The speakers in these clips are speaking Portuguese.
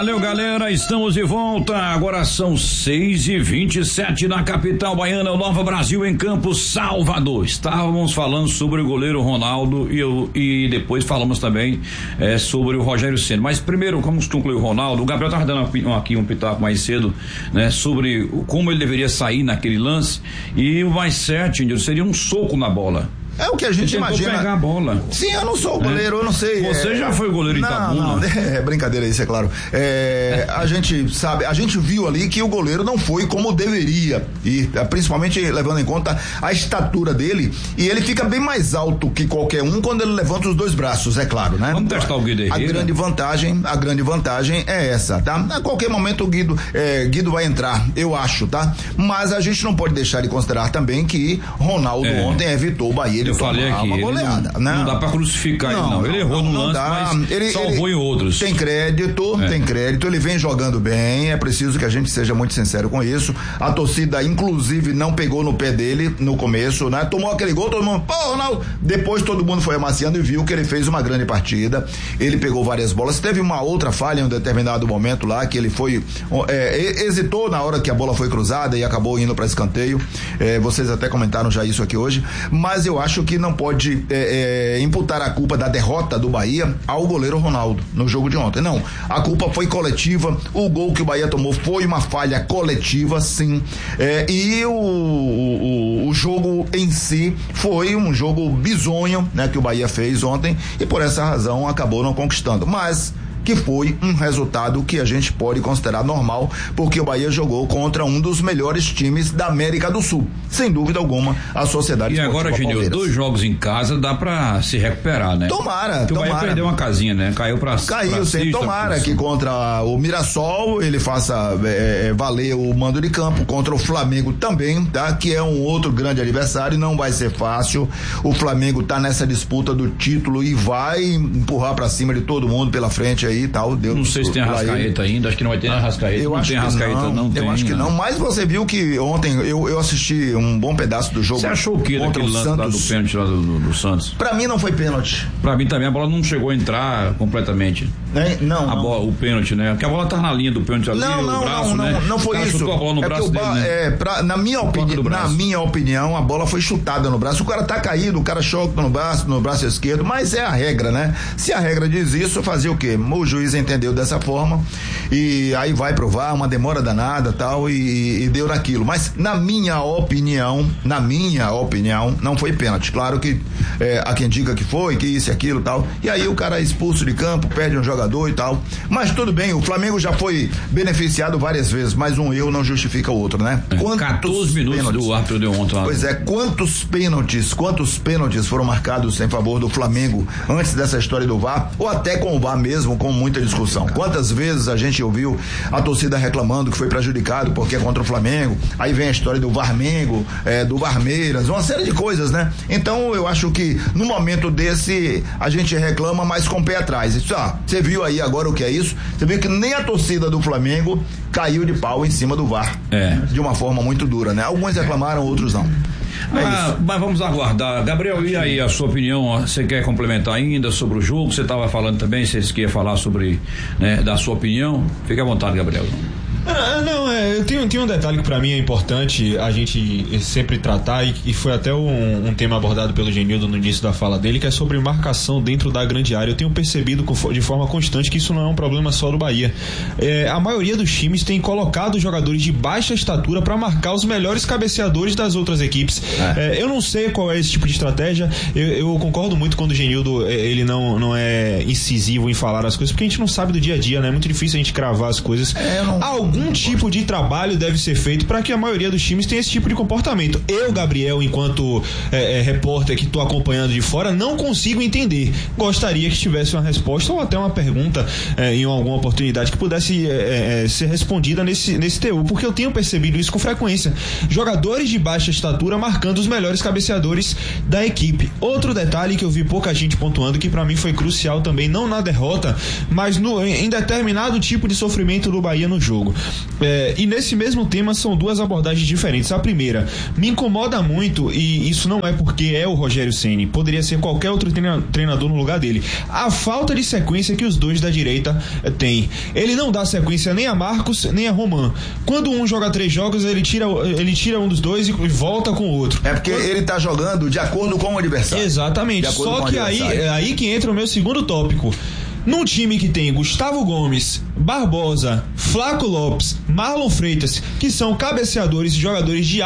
Valeu, galera, estamos de volta. Agora são 6h27 na capital baiana, o Nova Brasil em Campo, Salvador. Estávamos falando sobre o goleiro Ronaldo e depois falamos também sobre o Rogério Ceni. Mas primeiro, vamos concluir o Ronaldo. O Gabriel estava dando aqui um pitaco mais cedo, né, sobre como ele deveria sair naquele lance, e o mais certo seria um soco na bola. É o que a gente imagina. Pegar a bola. Sim, eu não sou goleiro, eu não sei. Você já foi goleiro em Itabuna? Não, é brincadeira isso, é claro. A gente sabe, a gente viu ali que o goleiro não foi como deveria ir, principalmente levando em conta a estatura dele, e ele fica bem mais alto que qualquer um quando ele levanta os dois braços, é claro, né? Vamos testar o Guido Herrera. A grande vantagem é essa, tá? A qualquer momento o Guido vai entrar, eu acho, tá? Mas a gente não pode deixar de considerar também que Ronaldo ontem evitou o Bahia. Eu falei aqui, goleada, não dá pra crucificar ele, não. Ele errou no lance, mas ele salvou em outros. Tem crédito, ele vem jogando bem, é preciso que a gente seja muito sincero com isso. A torcida, inclusive, não pegou no pé dele no começo, né? Tomou aquele gol, todo mundo, pô, Ronaldo. Depois todo mundo foi amaciando e viu que ele fez uma grande partida. Ele pegou várias bolas. Teve uma outra falha em um determinado momento lá, que ele foi, hesitou na hora que a bola foi cruzada e acabou indo para escanteio. Vocês até comentaram já isso aqui hoje, mas eu acho que não pode imputar a culpa da derrota do Bahia ao goleiro Ronaldo no jogo de ontem. Não, a culpa foi coletiva. O gol que o Bahia tomou foi uma falha coletiva, sim. E o jogo em si foi um jogo bizonho, né, que o Bahia fez ontem, e por essa razão acabou não conquistando. Mas que foi um resultado que a gente pode considerar normal, porque o Bahia jogou contra um dos melhores times da América do Sul, sem dúvida alguma, a Sociedade Esportiva Palmeiras. E agora, Genil, 2 jogos em casa dá pra se recuperar, né? Tomara. Porque o Bahia perdeu uma casinha, né? Caiu sim, tomara que contra o Mirassol ele faça valer o mando de campo, contra o Flamengo também, tá? Que é um outro grande adversário, não vai ser fácil. O Flamengo tá nessa disputa do título e vai empurrar pra cima de todo mundo pela frente aí e tal. Não sei se tem Arrascaeta ainda, acho que não vai ter Arrascaeta. Eu acho que não, mas você viu que ontem eu assisti um bom pedaço do jogo. Você achou o que daquele lance lá do pênalti lá do Santos? Pra mim não foi pênalti. Pra mim também a bola não chegou a entrar completamente. Não. O pênalti, né? Porque a bola tá na linha do pênalti ali, o braço, né? Não foi isso. Chutou a bola no braço dele, né? Na minha opinião, a bola foi chutada no braço. O cara tá caído, o cara choca no braço esquerdo, mas é a regra, né? Se a regra diz isso, fazer o quê? O juiz entendeu dessa forma e aí vai provar, uma demora danada tal, e deu naquilo. Mas na minha opinião, não foi pênalti. Claro que há quem diga que foi, que isso e aquilo tal, e aí o cara é expulso de campo, perde um jogador e tal, mas tudo bem, o Flamengo já foi beneficiado várias vezes, mas um erro não justifica o outro, né? 14 minutos do árbitro deu ontem lá. Pois é, quantos pênaltis foram marcados em favor do Flamengo antes dessa história do VAR, ou até com o VAR mesmo, com muita discussão. Quantas vezes a gente ouviu a torcida reclamando que foi prejudicado porque é contra o Flamengo, aí vem a história do Varmengo, do Varmeiras, uma série de coisas, né? Então eu acho que no momento desse a gente reclama, mas com o pé atrás. Você viu aí agora o que é isso? Você viu que nem a torcida do Flamengo caiu de pau em cima do VAR, de uma forma muito dura, né? Alguns reclamaram, outros não. Mas vamos aguardar. Gabriel, e aí a sua opinião? Você quer complementar ainda sobre o jogo? Você estava falando também, você queria falar sobre, né, da sua opinião? Fique à vontade, Gabriel. Eu tenho um detalhe que pra mim é importante a gente sempre tratar, e foi até um tema abordado pelo Genildo no início da fala dele, que é sobre marcação dentro da grande área. Eu tenho percebido de forma constante que isso não é um problema só do Bahia. A maioria dos times tem colocado jogadores de baixa estatura para marcar os melhores cabeceadores das outras equipes. Eu não sei qual é esse tipo de estratégia. Eu concordo muito quando o Genildo ele não é incisivo em falar as coisas, porque a gente não sabe do dia a dia, né? É muito difícil a gente cravar as coisas. Algum tipo de trabalho deve ser feito para que a maioria dos times tenha esse tipo de comportamento. Eu, Gabriel, enquanto repórter que estou acompanhando de fora, não consigo entender. Gostaria que tivesse uma resposta ou até uma pergunta em alguma oportunidade que pudesse ser respondida nesse TU, porque eu tenho percebido isso com frequência. Jogadores de baixa estatura marcando os melhores cabeceadores da equipe. Outro detalhe que eu vi pouca gente pontuando, que para mim foi crucial também, não na derrota, mas em determinado tipo de sofrimento do Bahia no jogo. E nesse mesmo tema são duas abordagens diferentes. A primeira, me incomoda muito, e isso não é porque é o Rogério Ceni, poderia ser qualquer outro treinador no lugar dele, a falta de sequência que os dois da direita têm. Ele não dá sequência nem a Marcos nem a Roman. Quando um joga 3 jogos, ele tira um dos dois e volta com o outro. É porque ele tá jogando de acordo com o adversário. Exatamente. Só que aí que entra o meu segundo tópico. Num time que tem Gustavo Gomes, Barbosa, Flaco Lopes, Marlon Freitas, que são cabeceadores e jogadores de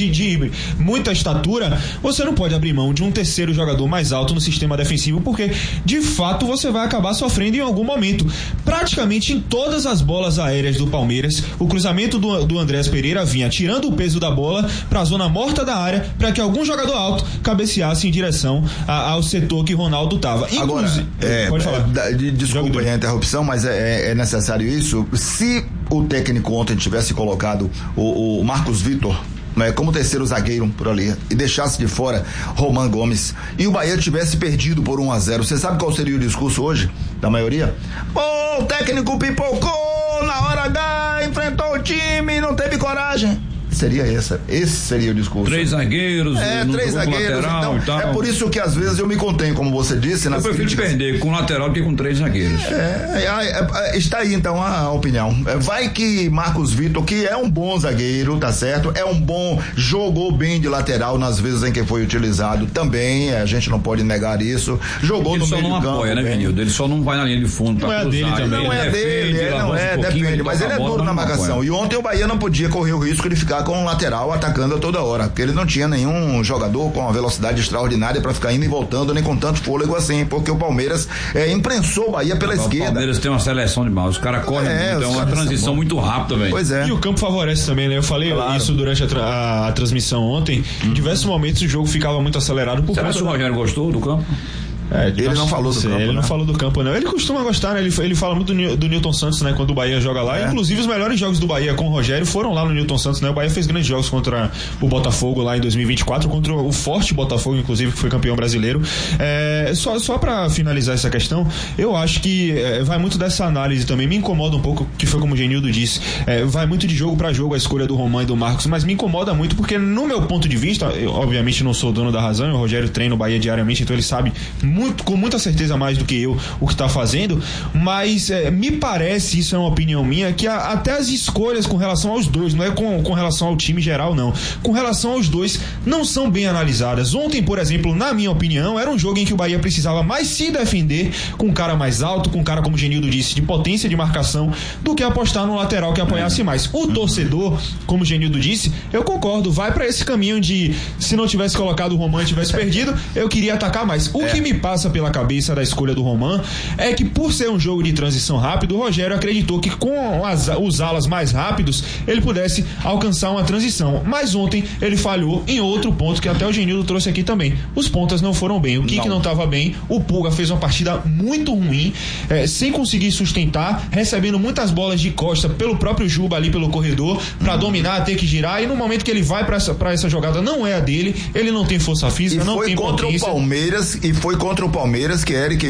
muita estatura, você não pode abrir mão de um terceiro jogador mais alto no sistema defensivo, porque de fato você vai acabar sofrendo em algum momento. Praticamente em todas as bolas aéreas do Palmeiras, o cruzamento do Andrés Pereira vinha tirando o peso da bola para a zona morta da área, para que algum jogador alto cabeceasse em direção ao setor que Ronaldo estava. Agora, pode falar. Desculpa a interrupção, mas é necessário isso. Se o técnico ontem tivesse colocado o Marcos Vitor, né, como terceiro zagueiro por ali, e deixasse de fora Roman Gomes, e o Bahia tivesse perdido por 1-0, você sabe qual seria o discurso hoje da maioria? Pô, o técnico pipocou na hora H, enfrentou o time, não teve coragem. Seria esse seria o discurso. 3 zagueiros, 3 zagueiros, lateral, então, é por isso que às vezes eu me contenho, como você disse, nas eu prefiro críticas. perder com lateral do que com 3 zagueiros. Está aí então a opinião. Vai que Marcos Vitor, que é um bom zagueiro, tá certo? Jogou bem de lateral nas vezes em que foi utilizado também, a gente não pode negar isso. Jogou ele no meio do campo. Ele só não apoia, né, Venildo? Ele só não vai na linha de fundo. Não é dele também. Não é dele, depende, mas ele é duro na marcação. E ontem o Bahia não podia correr o risco de ficar com um lateral atacando a toda hora, porque ele não tinha nenhum jogador com uma velocidade extraordinária para ficar indo e voltando, nem com tanto fôlego assim, porque o Palmeiras imprensou o Bahia pela esquerda. O Palmeiras tem uma seleção de mal, os caras correm muito, é uma transição muito rápida, velho. Pois é. E o campo favorece também, né? Eu falei isso durante a transmissão ontem. Em diversos momentos o jogo ficava muito acelerado. Será que o Rogério gostou do campo? Ele não falou do campo. Ele não falou do campo, não. Ele costuma gostar, né? Ele fala muito do Newton Santos, né? Quando o Bahia joga lá. Inclusive, os melhores jogos do Bahia com o Rogério foram lá no Newton Santos, né? O Bahia fez grandes jogos contra o Botafogo lá em 2024, contra o forte Botafogo, inclusive, que foi campeão brasileiro. Só pra finalizar essa questão, eu acho que vai muito dessa análise também. Me incomoda um pouco, que foi como o Genildo disse, vai muito de jogo pra jogo a escolha do Roman e do Marcos, mas me incomoda muito porque, no meu ponto de vista, eu obviamente não sou dono da razão, o Rogério treina o Bahia diariamente, então ele sabe com muita certeza mais do que eu o que está fazendo, mas me parece, isso é uma opinião minha, que até as escolhas com relação aos dois, não é com relação ao time geral não, com relação aos dois, não são bem analisadas. Ontem, por exemplo, na minha opinião, era um jogo em que o Bahia precisava mais se defender com um cara mais alto, com um cara, como o Genildo disse, de potência de marcação, do que apostar no lateral que apoiasse mais. O torcedor, como o Genildo disse, eu concordo, vai para esse caminho de, se não tivesse colocado o Roman e tivesse perdido, eu queria atacar mais. O que me passa pela cabeça da escolha do Roman é que, por ser um jogo de transição rápido, o Rogério acreditou que com os alas mais rápidos ele pudesse alcançar uma transição, mas ontem ele falhou em outro ponto que até o Genildo trouxe aqui também. Os pontas não foram bem, o Kik não estava bem, o Pulga fez uma partida muito ruim, sem conseguir sustentar, recebendo muitas bolas de costa pelo próprio Juba ali pelo corredor, para dominar, ter que girar, e no momento que ele vai para essa jogada não é a dele, ele não tem força física, não tem potência. Foi contra o Palmeiras que Eric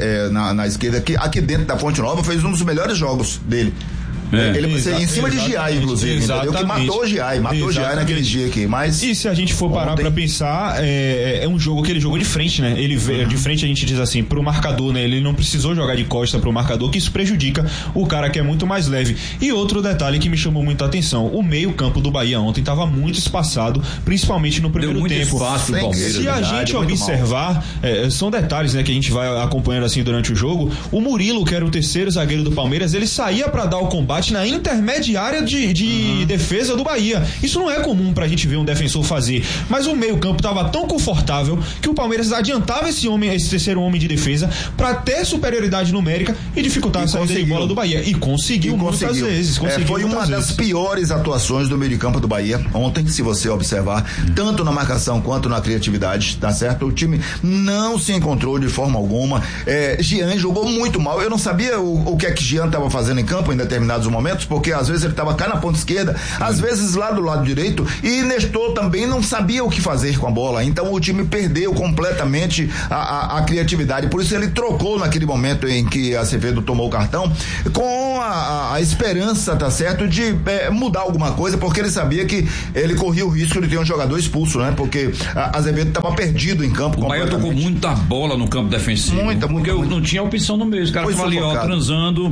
na esquerda, aqui dentro da Fonte Nova, fez um dos melhores jogos dele. Ele em cima de Giai, inclusive, entendeu? Que matou o Giai naquele dia aqui. Mas e se a gente for parar pra pensar, é um jogo que ele jogou de frente, né? Ele de frente, a gente diz assim, pro marcador, né? Ele não precisou jogar de costa pro marcador, que isso prejudica o cara que é muito mais leve. E outro detalhe que me chamou muita atenção, o meio-campo do Bahia ontem estava muito espaçado, principalmente no primeiro tempo. Se a gente observar, são detalhes, né, que a gente vai acompanhando assim durante o jogo. O Murilo, que era o terceiro zagueiro do Palmeiras, ele saía pra dar o combate na intermediária de defesa do Bahia. Isso não é comum pra gente ver um defensor fazer, mas o meio-campo estava tão confortável que o Palmeiras adiantava esse terceiro homem de defesa pra ter superioridade numérica e dificultar a saída de bola do Bahia. E conseguiu muitas vezes. Foi uma das piores atuações do meio de campo do Bahia ontem, se você observar, tanto na marcação quanto na criatividade, tá certo? O time não se encontrou de forma alguma. Jean jogou muito mal. Eu não sabia o que é que Jean estava fazendo em campo em determinados determinados momentos, porque às vezes ele estava cá na ponta esquerda, às vezes lá do lado direito, e Nestor também não sabia o que fazer com a bola, então o time perdeu completamente a criatividade, por isso ele trocou naquele momento em que Acevedo tomou o cartão, com a esperança, tá certo, de mudar alguma coisa, porque ele sabia que ele corria o risco de ter um jogador expulso, né, porque Azevedo estava perdido em campo. O Bahia tocou muita bola no campo defensivo, porque não tinha opção no meio, os caras estavam ali, ó, transando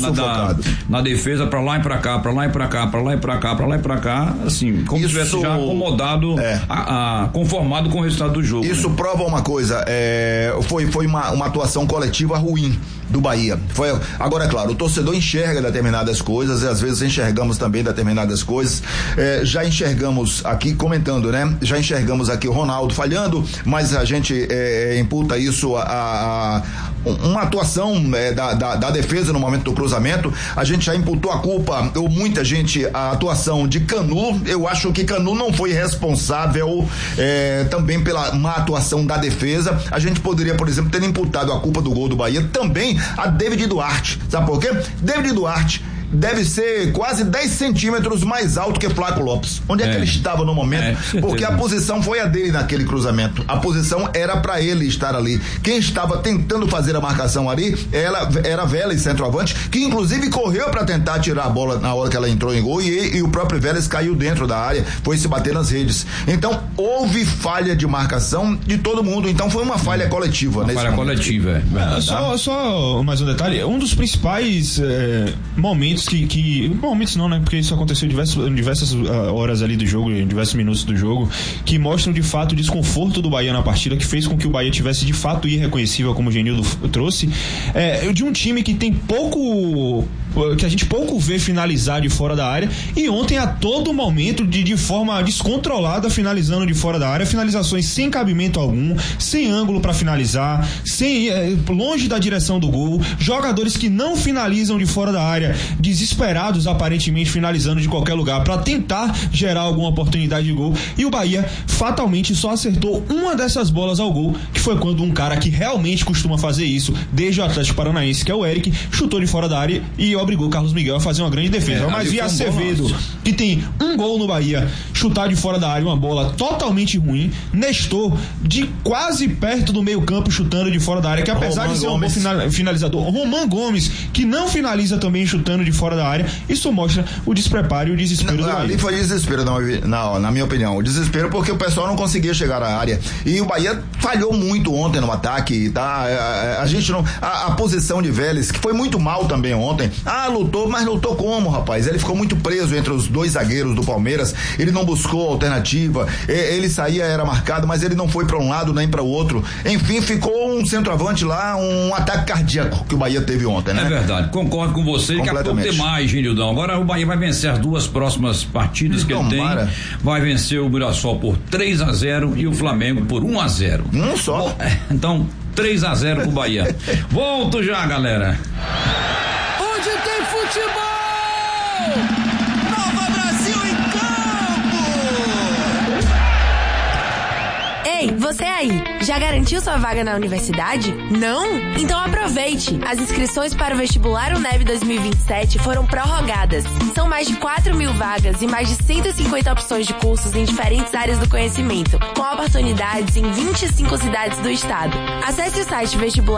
na defesa, pra lá e pra cá, pra lá e pra cá, pra lá e pra cá, pra lá e pra cá, assim, como se tivesse já acomodado, conformado com o resultado do jogo. Isso, né? Prova uma coisa, foi uma atuação coletiva ruim do Bahia. Agora, é claro, o torcedor enxerga determinadas coisas, e às vezes enxergamos também determinadas coisas, já enxergamos aqui, comentando, né? Já enxergamos aqui o Ronaldo falhando, mas a gente imputa isso a uma atuação da defesa no momento do cruzamento. A gente já imputou a culpa, ou muita gente, a atuação de Canu. Eu acho que Canu não foi responsável também pela má atuação da defesa. A gente poderia, por exemplo, ter imputado a culpa do gol do Bahia também a David Duarte. Sabe por quê? David Duarte deve ser quase 10 centímetros mais alto que Flaco Lopes. Onde é que ele estava no momento? Porque a posição foi a dele naquele cruzamento. A posição era para ele estar ali. Quem estava tentando fazer a marcação ali era Vélez, centroavante, que inclusive correu para tentar tirar a bola na hora que ela entrou em gol, e o próprio Vélez caiu dentro da área, foi se bater nas redes. Então houve falha de marcação de todo mundo. Então foi uma falha coletiva. Uma falha coletiva, Só mais um detalhe. Um dos principais momentos momentos não, né? Porque isso aconteceu em diversas horas ali do jogo, em diversos minutos do jogo, que mostram de fato o desconforto do Bahia na partida, que fez com que o Bahia tivesse de fato irreconhecível, como o Genildo trouxe, de um time que tem que a gente pouco vê finalizar de fora da área, e ontem a todo momento de forma descontrolada finalizando de fora da área, finalizações sem cabimento algum, sem ângulo para finalizar, longe da direção do gol, jogadores que não finalizam de fora da área, desesperados aparentemente finalizando de qualquer lugar para tentar gerar alguma oportunidade de gol, e o Bahia fatalmente só acertou uma dessas bolas ao gol, que foi quando um cara que realmente costuma fazer isso desde o Atlético Paranaense, que é o Eric, chutou de fora da área e obrigou o Carlos Miguel a fazer uma grande defesa. Mas vi Acevedo, que tem um gol no Bahia, chutar de fora da área uma bola totalmente ruim, Nestor de quase perto do meio campo chutando de fora da área, que apesar de ser um bom finalizador, Roman Gomes, que não finaliza também chutando de fora da área. Isso mostra o despreparo e o desespero do Bahia. Ali foi desespero, na minha opinião, o desespero, porque o pessoal não conseguia chegar à área, e o Bahia falhou muito ontem no ataque, tá? A gente não, a posição de Vélez, que foi muito mal também ontem, lutou, mas lutou como, rapaz? Ele ficou muito preso entre os dois zagueiros do Palmeiras, ele não buscou alternativa, ele saía, era marcado, mas ele não foi para um lado nem para o outro, enfim, ficou um centroavante lá, um ataque cardíaco que o Bahia teve ontem, né? É verdade, concordo com você, que a pouco tem mais, Genildão. Agora o Bahia vai vencer as duas próximas partidas que ele tem, vai vencer o Mirassol por 3-0 e o Flamengo por 1-0. Só? Então, 3-0 pro Bahia. Volto já, galera. Onde tem futebol, Nova Brasil em campo. Ei, você aí, já garantiu sua vaga na universidade? Não? Então aproveite! As inscrições para o vestibular UNEB 2027 foram prorrogadas. São mais de 4.000 vagas e mais de 150 opções de cursos em diferentes áreas do conhecimento, com oportunidades em 25 cidades do estado. Acesse o site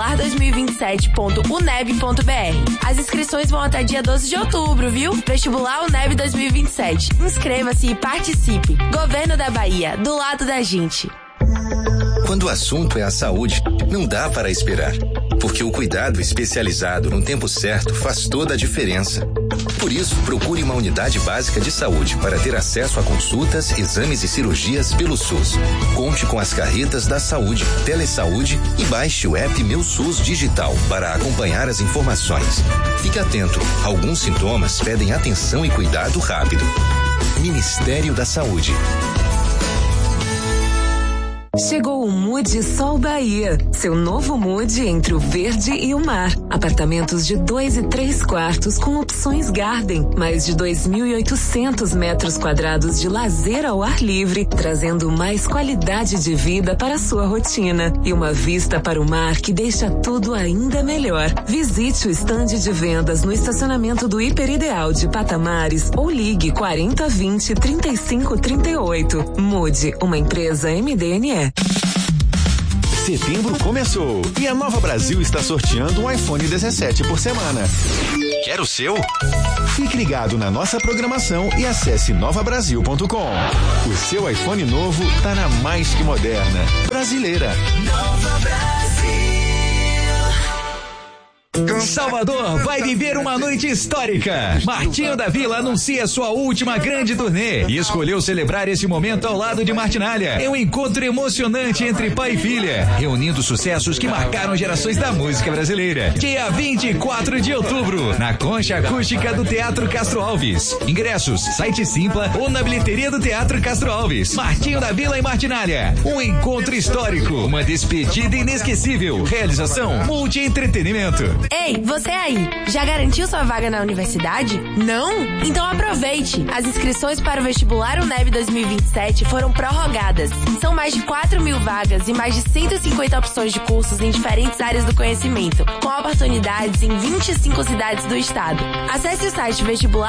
vestibular2027.uneb.br. As inscrições vão até dia 12 de outubro, viu? Vestibular UNEB 2027. Inscreva-se e participe. Governo da Bahia, do lado da gente. Quando o assunto é a saúde, não dá para esperar, porque o cuidado especializado no tempo certo faz toda a diferença. Por isso, procure uma unidade básica de saúde para ter acesso a consultas, exames e cirurgias pelo SUS. Conte com as carretas da saúde, Telesaúde e baixe o app Meu SUS Digital para acompanhar as informações. Fique atento, alguns sintomas pedem atenção e cuidado rápido. Ministério da Saúde. Chegou o Mood Sol Bahia, seu novo Mood entre o verde e o mar. Apartamentos de 2 e 3 quartos com opções Garden, mais de 2.800 metros quadrados de lazer ao ar livre, trazendo mais qualidade de vida para a sua rotina e uma vista para o mar que deixa tudo ainda melhor. Visite o estande de vendas no estacionamento do Hiper Ideal de Patamares ou ligue 4020 3538. Mude, uma empresa MDNE. Setembro começou e a Nova Brasil está sorteando um iPhone 17 por semana. Quer o seu? Fique ligado na nossa programação e acesse novabrasil.com. O seu iPhone novo tá na mais que moderna brasileira. Nova Brasil. Salvador vai viver uma noite histórica. Martinho da Vila anuncia sua última grande turnê e escolheu celebrar esse momento ao lado de Martinália. É um encontro emocionante entre pai e filha, reunindo sucessos que marcaram gerações da música brasileira. Dia 24 de outubro, na Concha Acústica do Teatro Castro Alves. Ingressos, site Simpla ou na bilheteria do Teatro Castro Alves. Martinho da Vila e Martinália. Um encontro histórico, uma despedida inesquecível. Realização Multi Entretenimento. Ei, você aí, já garantiu sua vaga na universidade? Não? Então aproveite! As inscrições para o vestibular UNEB 2027 foram prorrogadas. São mais de 4.000 vagas e mais de 150 opções de cursos em diferentes áreas do conhecimento, com oportunidades em 25 cidades do estado. Acesse o site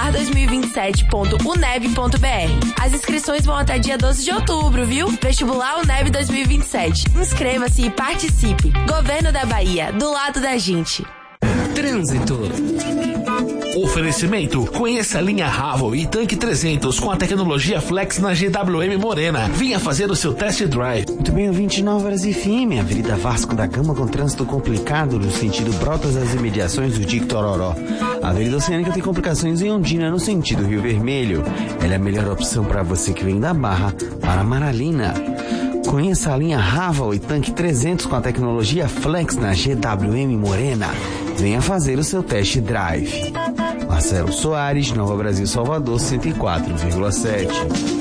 vestibular2027.uneb.br. As inscrições vão até dia 12 de outubro, viu? Vestibular UNEB 2027. Inscreva-se e participe. Governo da Bahia, do lado da gente. Trânsito. Oferecimento: conheça a linha Haval e Tanque 300 com a tecnologia Flex na GWM Morena. Venha fazer o seu test drive. Muito bem, ouvinte Nova Brasil FM, Avenida Vasco da Gama com trânsito complicado no sentido Brotas das imediações do Dique Tororó. A Avenida Oceânica tem complicações em Ondina no sentido Rio Vermelho. Ela é a melhor opção para você que vem da Barra para Maralina. Conheça a linha Haval e Tanque 300 com a tecnologia Flex na GWM Morena. Venha fazer o seu test drive. Marcelo Soares, Nova Brasil, Salvador, 104,7.